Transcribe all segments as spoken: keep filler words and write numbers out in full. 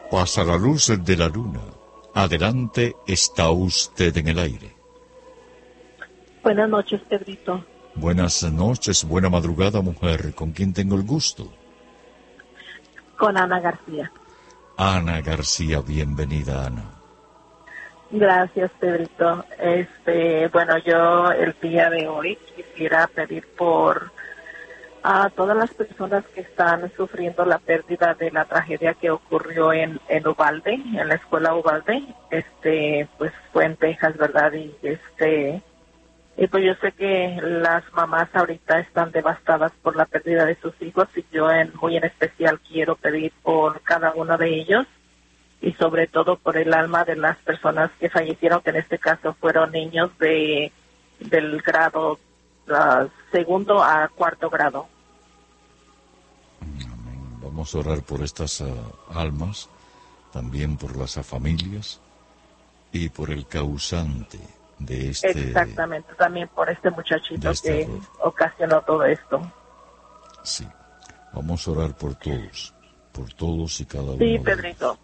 Pasa la luz de la luna. Adelante, está usted en el aire. Buenas noches, Pedrito. Buenas noches, buena madrugada, mujer. ¿Con quién tengo el gusto? Con Ana García. Ana García, bienvenida, Ana. Gracias, Pedrito. Este, bueno, yo el día de hoy quisiera pedir por a todas las personas que están sufriendo la pérdida de la tragedia que ocurrió en, en Uvalde, en la escuela Uvalde. Este, pues fue en Texas, ¿verdad? Y este, y pues yo sé que las mamás ahorita están devastadas por la pérdida de sus hijos y yo en muy en especial quiero pedir por cada uno de ellos y sobre todo por el alma de las personas que fallecieron, que en este caso fueron niños de del grado uh, segundo a cuarto grado. Amén. Vamos a orar por estas uh, almas, también por las uh, familias y por el causante de este... Exactamente, también por este muchachito este que error. ocasionó todo esto. Sí, vamos a orar por todos, por todos y cada uno Sí, de Pedrito. ellos.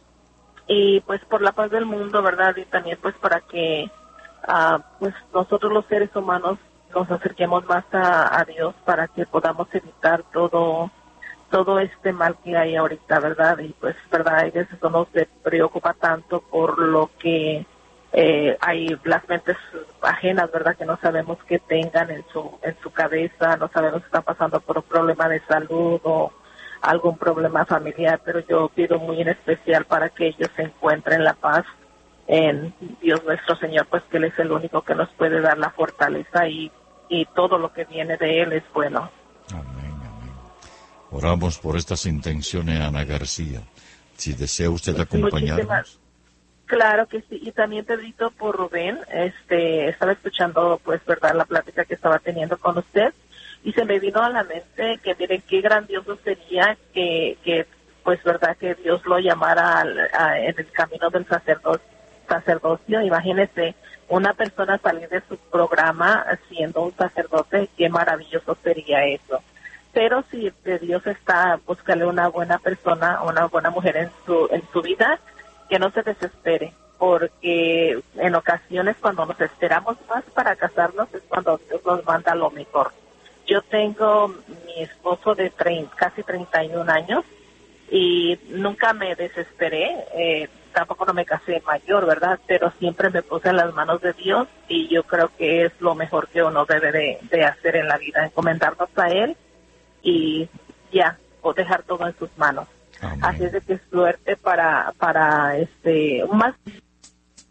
Y pues por la paz del mundo, ¿verdad? Y también pues para que uh, pues nosotros los seres humanos nos acerquemos más a, a Dios para que podamos evitar todo todo este mal que hay ahorita, ¿verdad? Y pues, ¿verdad? Hay veces uno se preocupa tanto por lo que eh, hay las mentes ajenas, ¿verdad? Que no sabemos qué tengan en su en su cabeza, no sabemos si están pasando por un problema de salud o algún problema familiar, pero yo pido muy en especial para que ellos se encuentren la paz en Dios nuestro Señor, pues que Él es el único que nos puede dar la fortaleza y, y todo lo que viene de Él es bueno. Amén, amén. Oramos por estas intenciones, Ana García. Si desea usted acompañarnos. Muchísimas. Claro que sí, y también Pedrito por Rubén, este, estaba escuchando pues verdad la plática que estaba teniendo con usted y se me vino a la mente que miren qué grandioso sería que, que pues verdad que Dios lo llamara al, a, en el camino del sacerdocio, sacerdocio, imagínese una persona salir de su programa siendo un sacerdote, qué maravilloso sería eso. Pero si de Dios está, búscale una buena persona, una buena mujer en su en su vida, que no se desespere, porque en ocasiones cuando nos esperamos más para casarnos es cuando Dios nos manda lo mejor. Yo tengo mi esposo de treinta, casi treinta y un años y nunca me desesperé, eh, tampoco no me casé mayor, ¿verdad? Pero siempre me puse en las manos de Dios y yo creo que es lo mejor que uno debe de, de hacer en la vida, encomendarnos a Él y ya, o dejar todo en sus manos. Amén. Así es de que suerte para, para este, más